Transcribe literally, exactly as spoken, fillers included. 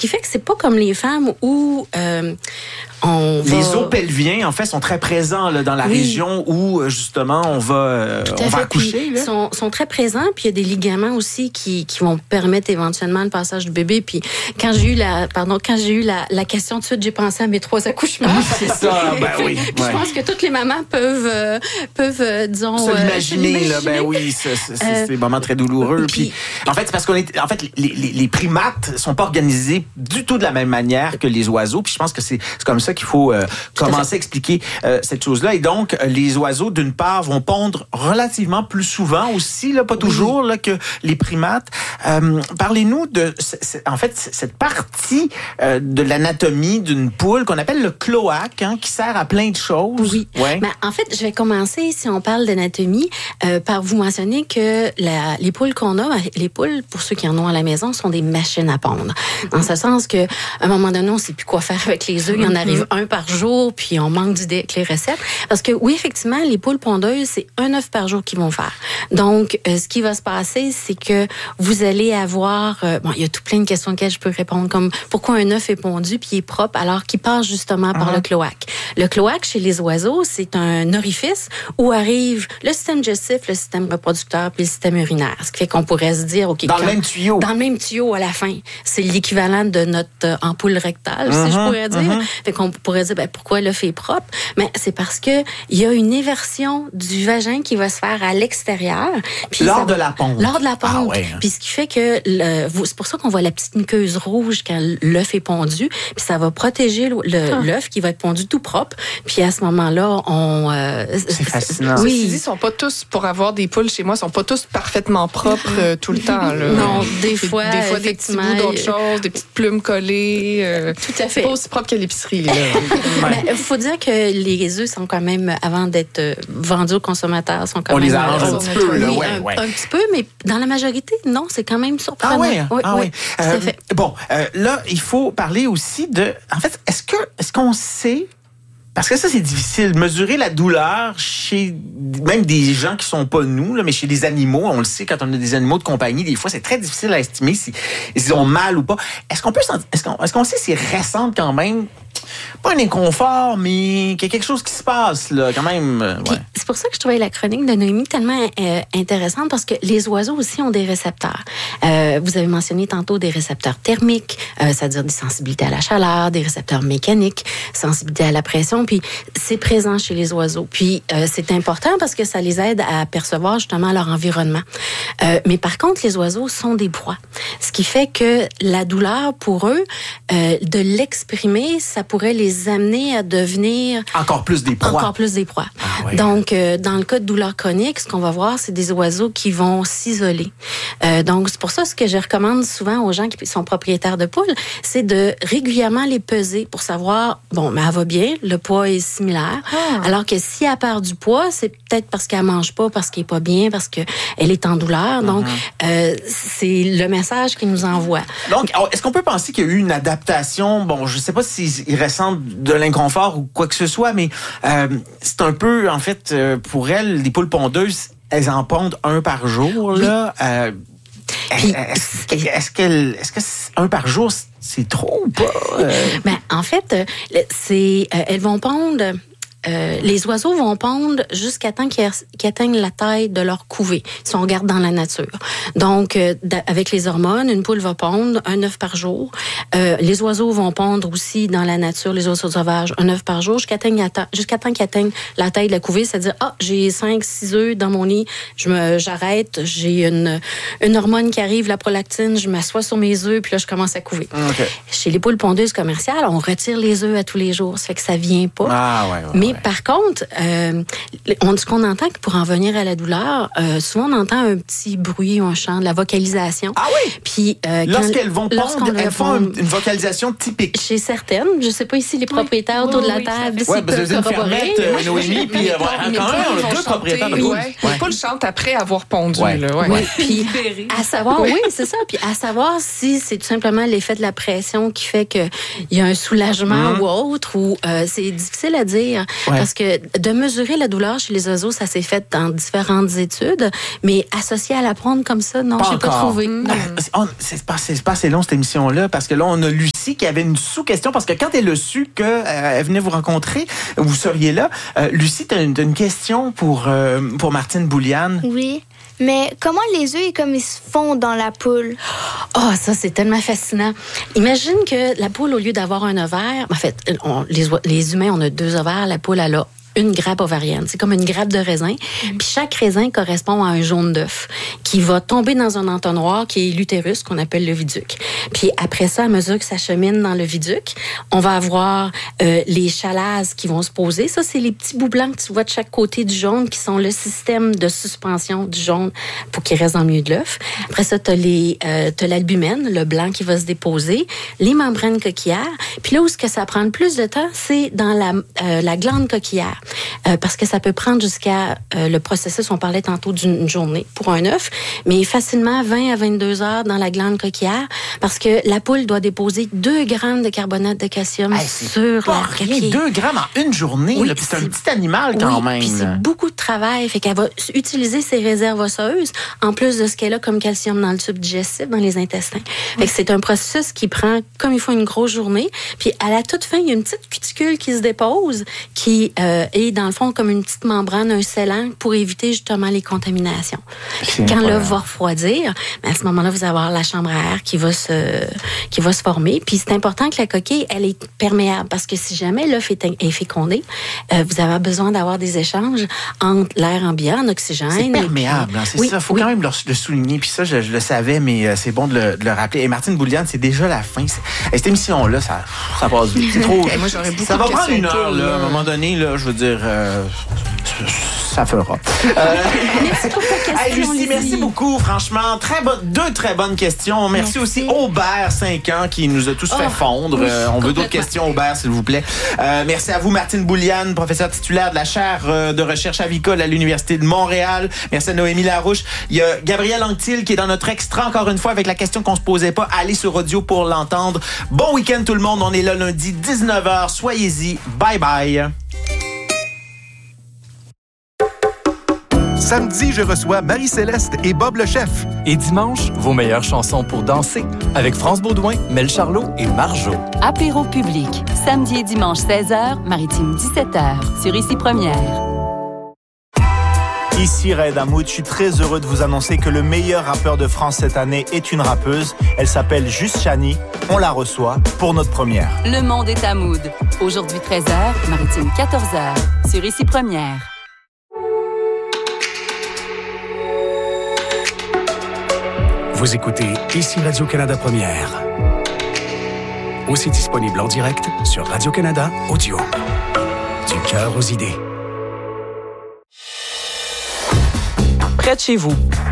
qui fait que c'est pas comme les femmes où euh, on va... Les os pelviens, en fait, sont très présents là, dans la oui. région où, justement, on va, euh, on va accoucher. Ils sont, sont très présents, puis il y a des ligaments aussi qui, qui vont permettre éventuellement le passage du bébé. Puis quand j'ai eu la, pardon, quand j'ai eu la, la question tout de suite, j'ai pensé à mes trois accouchements. C'est ça, ben oui. Ouais. Je pense que toutes les mamans peuvent, euh, peuvent euh, disons... Se l'imaginer, euh, là, ben oui, c'est, c'est, c'est euh, des moments très douloureux. Puis, puis, en fait, c'est parce qu'on est, en fait, les, les, les primates sont pas organisés du tout de la même manière que les oiseaux. Puis je pense que c'est, c'est comme ça qu'il faut euh, commencer à, à expliquer euh, cette chose-là. Et donc, euh, les oiseaux, d'une part, vont pondre relativement plus souvent aussi, là, pas toujours, oui. là, que les primates. Euh, parlez-nous de, c'est, en fait, cette partie euh, de l'anatomie d'une poule qu'on appelle le cloaque, hein, qui sert à plein de choses. Oui. Ouais. Ben, en fait, je vais commencer, si on parle d'anatomie, euh, par vous mentionner que la, les poules qu'on a, les poules, pour ceux qui en ont à la maison, sont des machines à pondre. Dans ce sens que, à un moment donné, on ne sait plus quoi faire avec les œufs. Il y en arrive un par jour, puis on manque d'idées avec les recettes. Parce que oui, effectivement, les poules pondeuses, c'est un œuf par jour qu'ils vont faire. Donc, euh, ce qui va se passer, c'est que vous allez avoir... Euh, bon, il y a tout plein de questions auxquelles je peux répondre, comme pourquoi un œuf est pondu puis il est propre alors qu'il passe justement par uh-huh. le cloaque. Le cloaque, chez les oiseaux, c'est un orifice où arrive le système digestif, le système reproducteur puis le système urinaire. Ce qui fait qu'on pourrait se dire... OK, dans quand, le même tuyau. Dans le même tuyau à la fin. C'est l'équivalent de notre euh, ampoule rectale, uh-huh, si je pourrais dire. Uh-huh. Fait qu'on pourrait dire, ben, pourquoi l'œuf est propre? Mais c'est parce que il y a une éversion du vagin qui va se faire à l'extérieur. Puis lors de la ponte. Lors de la ponte. Ah, ouais. Puis ce qui fait que le, c'est pour ça qu'on voit la petite muqueuse rouge quand l'œuf est pondu. Puis ça va protéger le, le, ah. l'œuf qui va être pondu tout propre. Puis à ce moment-là, on... Euh, c'est fascinant. Oui. Ceci dit, ils sont pas tous, pour avoir des poules chez moi, ils sont pas tous parfaitement propres euh, tout le temps. Là. Non, des fois, Des fois, des petits bouts d'autres choses, des petites plumes collées. Euh, tout à fait. C'est pas aussi propre qu'à l'épicerie. Il faut dire que les œufs sont quand même, avant d'être vendus aux consommateurs, sont quand on même... les arrange un petit peu, là, ouais, un, ouais. un petit peu, mais dans la majorité, non, c'est quand même surprenant. Ah ouais, oui, ah oui, ouais. tout Euh, à fait. Bon, euh, là, il faut parler aussi de... En fait, est-ce que est-ce qu'on sait... Parce que ça, c'est difficile. Mesurer la douleur chez même des gens qui sont pas nous, là, mais chez des animaux, on le sait, quand on a des animaux de compagnie, des fois, c'est très difficile à estimer s'ils si, si ont mal ou pas. Est-ce qu'on peut, est-ce qu'on, est-ce qu'on sait si c'est récent quand même? Pas un inconfort, mais qu'il y a quelque chose qui se passe, là, quand même. Euh, ouais. C'est pour ça que je trouvais la chronique de Noémie tellement euh, intéressante, parce que les oiseaux aussi ont des récepteurs. Euh, vous avez mentionné tantôt des récepteurs thermiques, euh, c'est-à-dire des sensibilités à la chaleur, des récepteurs mécaniques, sensibilité à la pression, puis c'est présent chez les oiseaux. Puis euh, c'est important parce que ça les aide à percevoir justement leur environnement. Euh, mais par contre, les oiseaux sont des proies. Ce qui fait que la douleur, pour eux, euh, de l'exprimer, ça pourrait les amener à devenir... Encore plus des proies. Encore plus des proies. Ah, ouais. Donc, euh, dans le cas de douleur chronique, ce qu'on va voir, c'est des oiseaux qui vont s'isoler. Euh, donc, c'est pour ça ce que je recommande souvent aux gens qui sont propriétaires de poules, c'est de régulièrement les peser pour savoir, bon, mais elle va bien, le poids est similaire. Ah. Alors que si elle perd du poids, c'est peut-être parce qu'elle mange pas, parce qu'elle est pas bien, parce qu'elle est en douleur. Donc, mm-hmm. euh, c'est le message qu'il nous envoie. Donc, est-ce qu'on peut penser qu'il y a eu une adaptation, bon, je sais pas si il ressent de l'inconfort ou quoi que ce soit, mais euh, c'est un peu, en fait, euh, pour elles, les poules pondeuses, elles en pondent un par jour, là. Oui. Euh, Puis, est-ce, est-ce, qu'elle, est-ce que un par jour, c'est trop ou pas? Euh... Ben, en fait, c'est, euh, elles vont pondre... Euh, les oiseaux vont pondre jusqu'à temps qu'ils, qu'ils atteignent la taille de leur couvée, si on regarde dans la nature. Donc, euh, avec les hormones, une poule va pondre un œuf par jour. Euh, les oiseaux vont pondre aussi dans la nature, les oiseaux sauvages, un œuf par jour jusqu'à, atteigne, jusqu'à temps qu'ils atteignent la taille de la couvée, c'est-à-dire, ah, j'ai cinq, six œufs dans mon nid, je me, j'arrête, j'ai une, une hormone qui arrive, la prolactine, je m'assois sur mes œufs, puis là, je commence à couver. Okay. Chez les poules pondeuses commerciales, on retire les œufs à tous les jours, ça fait que ça vient pas. Ah, ouais, ouais, Mais ouais. par contre, euh, on, ce qu'on entend, que pour en venir à la douleur, euh, souvent on entend un petit bruit, un chant, de la vocalisation. Ah oui? Puis, euh, lorsqu'elles vont pondre, elles font une, une vocalisation typique. Chez certaines, je sais pas ici les propriétaires oui, autour oui, de la table. Oui, oui, vous avez une fermette, euh, Noémie, puis euh, quand même, on a deux propriétaires de poules. Ouais. Les poules chantent après avoir pondu. Ouais. Là, ouais. Oui, puis à savoir, oui, c'est ça. Puis à savoir si c'est tout simplement l'effet de la pression qui fait qu'il y a un soulagement mmh. ou autre, ou euh, c'est difficile à dire. Ouais. Parce que de mesurer la douleur chez les oiseaux, ça s'est fait dans différentes études, mais associé à la pondre comme ça, non, pas j'ai encore. pas trouvé. Ah, c'est, on, c'est, pas, c'est pas assez long, cette émission-là, parce que là, on a Lucie Lucie qui avait une sous-question parce que quand elle a su qu'elle euh, venait vous rencontrer, vous seriez là. Euh, Lucie, tu as une, une question pour, euh, pour Martine Bouliane. Oui. Mais comment les œufs, comme ils se font dans la poule? Oh, ça, c'est tellement fascinant. Imagine que la poule, au lieu d'avoir un ovaire, en fait, on, les, les humains, on a deux ovaires, la poule, elle a une grappe ovarienne. C'est comme une grappe de raisin. Mmh. Puis chaque raisin correspond à un jaune d'œuf qui va tomber dans un entonnoir qui est l'utérus, qu'on appelle le viduc. Puis après ça, à mesure que ça chemine dans le viduc, on va avoir euh, les chalases qui vont se poser. Ça, c'est les petits bouts blancs que tu vois de chaque côté du jaune qui sont le système de suspension du jaune pour qu'il reste dans le milieu de l'œuf. Après ça, tu as les, euh, t'as l'albumène, le blanc qui va se déposer, les membranes coquillaires. Puis là où ce que ça prend le plus de temps, c'est dans la, euh, la glande coquillaire. Euh, parce que ça peut prendre jusqu'à euh, le processus, on parlait tantôt d'une journée pour un œuf, mais facilement vingt à vingt-deux heures dans la glande coquillaire parce que la poule doit déposer deux grammes de carbonate de calcium hey, sur la coquille. deux grammes en une journée, oui, là, puis c'est un petit animal quand oui, même. Puis c'est beaucoup de travail, fait qu'elle va utiliser ses réserves osseuses en plus de ce qu'elle a comme calcium dans le tube digestif, dans les intestins. Fait que c'est un processus qui prend comme il faut une grosse journée, puis à la toute fin, il y a une petite cuticule qui se dépose qui euh, et dans le fond, comme une petite membrane, un scellant pour éviter justement les contaminations. Puis quand l'œuf va refroidir, ben à ce moment-là, vous allez avoir la chambre à air qui va se, qui va se former. Puis c'est important que la coquille, elle est perméable parce que si jamais l'œuf est, est fécondé, euh, vous avez besoin d'avoir des échanges entre l'air ambiant, en oxygène. C'est perméable, hein, c'est oui, ça. Il faut oui. quand même le, le souligner. Puis ça, je, je le savais, mais euh, c'est bon de le, de le rappeler. Et Martine Bouliane, c'est déjà la fin. Et cette émission-là, ça, ça passe vite. C'est trop. Moi, j'aurais beaucoup ça va de prendre une heure, là. là. À un moment donné, là, je veux dire, euh, ça fera. Euh, merci pour ta question, hey, Lucie, Lizzie. Merci beaucoup, franchement. Très bonne, deux très bonnes questions. Merci, merci. aussi Aubert, cinq ans, qui nous a tous oh, fait fondre. Oui, euh, on veut d'autres questions, Aubert, s'il vous plaît. Euh, merci à vous, Martine Bouliane, professeure titulaire de la chaire de recherche avicole à l'Université de Montréal. Merci à Noémie Larouche. Il y a Gabriel Anctil qui est dans notre extra, encore une fois, avec la question qu'on se posait pas. Allez sur audio pour l'entendre. Bon week-end, tout le monde. On est là lundi, dix-neuf heures. Soyez-y. Bye bye. Samedi, je reçois Marie-Céleste et Bob le chef. Et dimanche, vos meilleures chansons pour danser avec France Baudouin, Mel Charlot et Marjo. Apéro public, samedi et dimanche seize heures, Maritime dix-sept heures, sur Ici Première. Ici Red Hamoud, je suis très heureux de vous annoncer que le meilleur rappeur de France cette année est une rappeuse. Elle s'appelle Juste Chani. On la reçoit pour notre première. Le monde est à Mood. Aujourd'hui treize heures, Maritime quatorze heures, sur Ici Première. Vous écoutez Ici Radio-Canada Première. Aussi disponible en direct sur Radio-Canada Audio. Du cœur aux idées. Près de chez vous,